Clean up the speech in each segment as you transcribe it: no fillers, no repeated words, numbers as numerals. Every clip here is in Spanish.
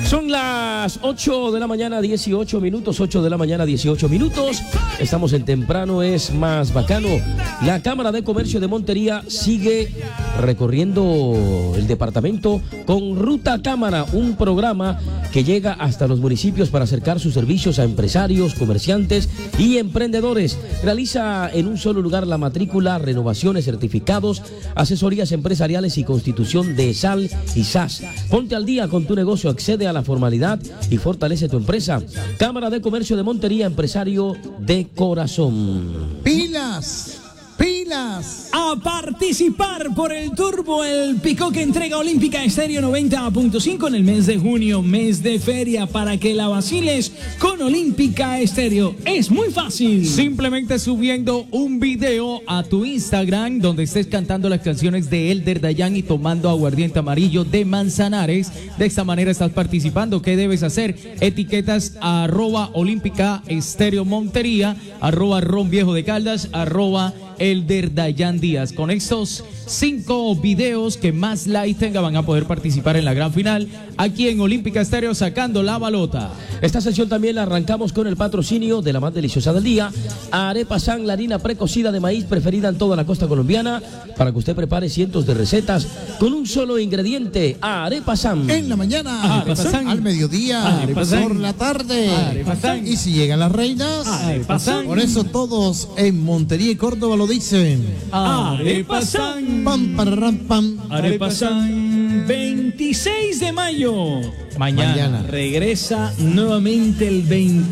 Son las 8 de la mañana, 18 minutos, 8 de la mañana, 18 minutos. Estamos en Temprano es más bacano. La Cámara de Comercio de Montería sigue recorriendo el departamento con Ruta Cámara, un programa que llega hasta los municipios para acercar sus servicios a empresarios, comerciantes y emprendedores. Realiza en un solo lugar la matrícula, renovaciones, certificados, asesorías empresariales y constitución de SAL y SAS. Ponte al día con tu negocio, accede a la formalidad y fortalece tu empresa. Cámara de Comercio de Montería, empresario de corazón. ¡Pilas! ¡Pilas! A participar por el Turbo, el Pico que entrega Olímpica Estéreo 90.5 en el mes de junio, mes de feria, para que la vaciles con Olímpica Estéreo. Es muy fácil. Simplemente subiendo un video a tu Instagram donde estés cantando las canciones de Elder Dayan y tomando aguardiente amarillo de Manzanares. De esta manera estás participando. ¿Qué debes hacer? Etiquetas a @Olímpica Estéreo Montería, @Ron Viejo de Caldas, @Elder Dayan Díaz. Con estos 5 videos que más likes tenga van a poder participar en la gran final aquí en Olímpica Estéreo sacando la balota. Esta sesión también la arrancamos con el patrocinio de la más deliciosa del día, Arepa San, la harina precocida de maíz preferida en toda la costa colombiana, para que usted prepare cientos de recetas con un solo ingrediente. Arepa San. En la mañana, Arepa San. al mediodía, Arepa San. por la tarde. Arepa San. Y si llegan las reinas, Arepa San. por eso todos en Montería y Córdoba lo dicen. Arepa San. Pam, pararram, pam. Arepa San, 26 de mayo. Mañana. Regresa nuevamente el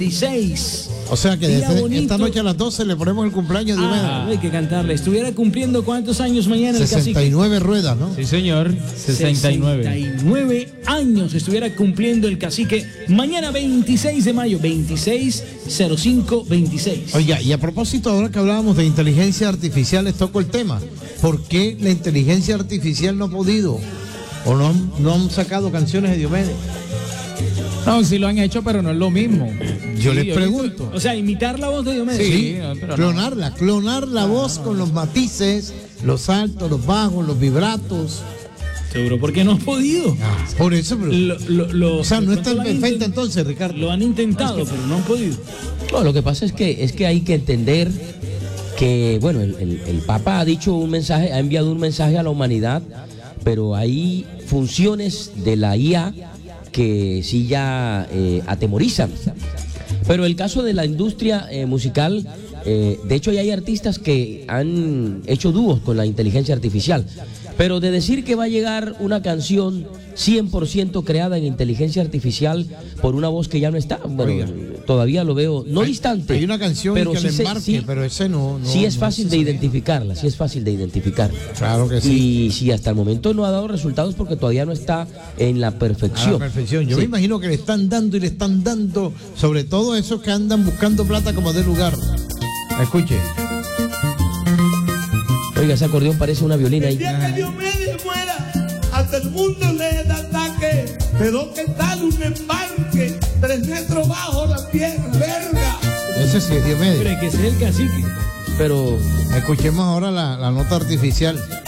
26. O sea que Día desde bonito. esta noche a las 12 le ponemos el cumpleaños de Hay que cantarle. Estuviera cumpliendo ¿cuántos años mañana el cacique? 69 ruedas, ¿no? Sí, señor. 69. 69 años estuviera cumpliendo el cacique. Mañana 26 de mayo, 26/05/26. Oiga, y a propósito, ahora que hablábamos de inteligencia artificial, les toco el tema. ¿Por qué la inteligencia artificial no ha podido o no han sacado canciones de Diomedes? No, sí lo han hecho, pero no es lo mismo. Yo Sí, les pregunto. O sea, imitar la voz de Diomedes. Sí, no, pero clonar la voz con los matices, los altos, los bajos, los vibratos. Seguro, porque no han podido. Por eso, pero, o sea, no es tan lo han perfecta intent- entonces, Ricardo. Lo han intentado, pero no han podido. No, lo que pasa es que hay que entender que, bueno, el Papa ha dicho un mensaje, ha enviado un mensaje a la humanidad, pero hay funciones de la IA que sí ya atemorizan. Pero el caso de la industria musical, de hecho ya hay artistas que han hecho dúos con la inteligencia artificial. Pero de decir que va a llegar una canción 100% creada en inteligencia artificial por una voz que ya no está, bueno, Oiga. todavía lo veo, no distante. Hay una canción pero que sí le se- embarque, sí- pero ese no. sí es no fácil se de sabe. identificarla, sí es fácil de identificar. Claro que sí. Y sí, hasta el momento no ha dado resultados porque todavía no está en la A perfección. la perfección. Yo Sí. me imagino que le están dando, sobre todo esos que andan buscando plata como de lugar. Escuche. Oiga, ese acordeón parece una violina ahí. El día que Diomedes muera, hasta el mundo le da ataque. Pero que tal un embarque, 3 metros bajo la tierra, verga. Ese sí es Diomedes. Hombre, que sea el cacique. Pero Escuchemos ahora la nota artificial.